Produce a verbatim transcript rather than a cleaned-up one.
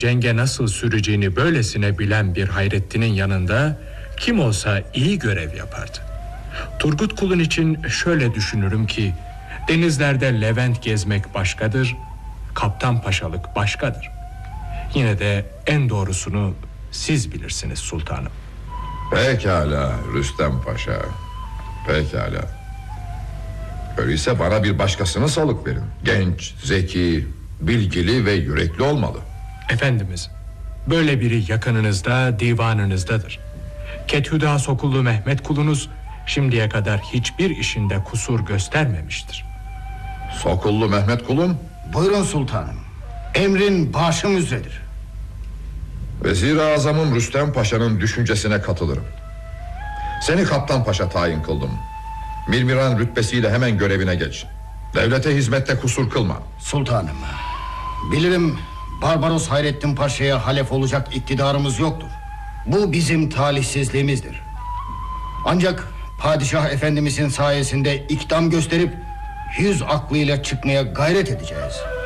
cenge nasıl süreceğini böylesine bilen bir Hayrettin'in yanında kim olsa iyi görev yapardı. Turgut Kulun için şöyle düşünürüm ki, denizlerde Levent gezmek başkadır, kaptan paşalık başkadır. Yine de en doğrusunu siz bilirsiniz sultanım. Pekala Rüstem Paşa, pekala. Öyleyse bana bir başkasını salık verin. Genç, zeki, bilgili ve yürekli olmalı. Efendimiz, böyle biri yakınınızda, divanınızdadır. Kethüda Sokullu Mehmet kulunuz şimdiye kadar hiçbir işinde kusur göstermemiştir. Sokullu Mehmet kulum? Buyurun sultanım. Emrin başım üzredir. Vezir-i Azam'ım Rüstem Paşa'nın düşüncesine katılırım. Seni kaptan paşa tayin kıldım. Mirmiran rütbesiyle hemen görevine geç. Devlete hizmette kusur kılma. Sultanım, bilirim Barbaros Hayrettin Paşa'ya halef olacak iktidarımız yoktur. Bu bizim talihsizliğimizdir. Ancak Padişah Efendimizin sayesinde ikdam gösterip yüz aklıyla çıkmaya gayret edeceğiz.